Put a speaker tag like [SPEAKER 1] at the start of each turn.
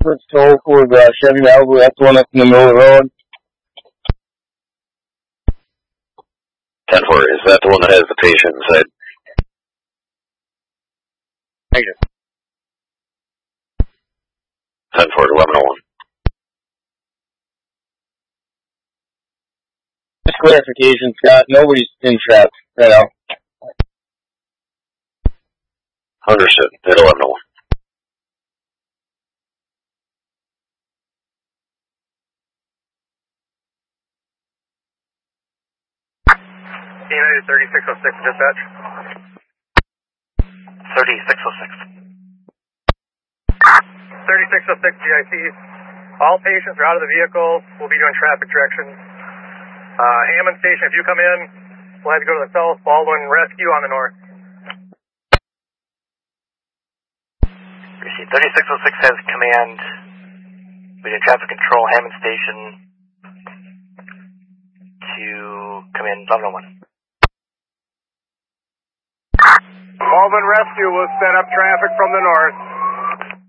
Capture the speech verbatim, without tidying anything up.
[SPEAKER 1] First toll for the Chevy Malibu. That's the one that's in the middle of the road.
[SPEAKER 2] ten four, is that the one that has the patient inside?
[SPEAKER 1] Thank you.
[SPEAKER 2] ten four, eleven oh one.
[SPEAKER 1] Just clarification, Scott. Nobody's in traffic right now.
[SPEAKER 2] Understood. At eleven oh one.
[SPEAKER 3] United thirty-six oh six, dispatch. thirty-six oh six. thirty-six oh six G I C. All patients are out of the vehicle. We'll be doing traffic directions. Uh, Hammond Station, if you come in, we'll have you go to the south. Baldwin Rescue on the north.
[SPEAKER 4] Receive thirty-six oh six has command. We do traffic control Hammond Station to command eleven oh one.
[SPEAKER 3] Baldwin Rescue will set up traffic from the north.